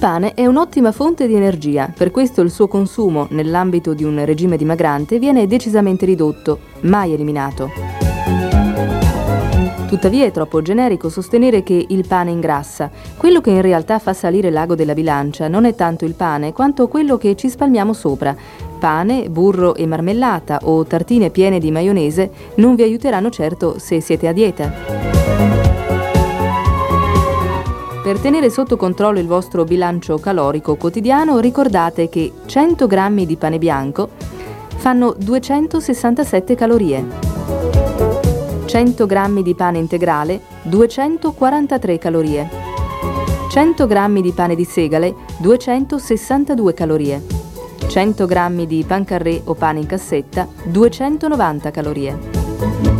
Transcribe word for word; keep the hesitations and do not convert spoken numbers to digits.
pane è un'ottima fonte di energia, per questo il suo consumo nell'ambito di un regime dimagrante viene decisamente ridotto, mai eliminato. Tuttavia è troppo generico sostenere che il pane ingrassa. Quello che in realtà fa salire l'ago della bilancia non è tanto il pane quanto quello che ci spalmiamo sopra. Pane, burro e marmellata o tartine piene di maionese non vi aiuteranno certo se siete a dieta. Per tenere sotto controllo il vostro bilancio calorico quotidiano, ricordate che cento grammi di pane bianco fanno duecentosessantasette calorie, cento grammi di pane integrale, duecentoquarantatré calorie, cento grammi di pane di segale, duecentosessantadue calorie, cento grammi di pan carré o pane in cassetta, duecentonovanta calorie.